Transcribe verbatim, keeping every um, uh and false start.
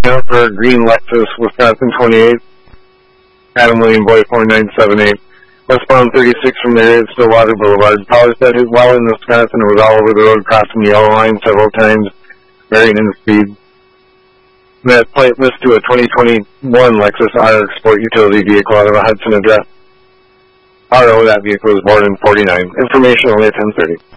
Jennifer Green Lexus, Wisconsin twenty-eight. Adam William Boy four nine seven eight. Westbound thirty-six from the area of Stillwater Boulevard. Power set hit well in Wisconsin and was all over the road, crossing the yellow line several times, varying in speed. That plate list to a twenty twenty-one Lexus R X Sport utility vehicle out of a Hudson address. R O, that vehicle was born in forty-nine. Information only at ten thirty.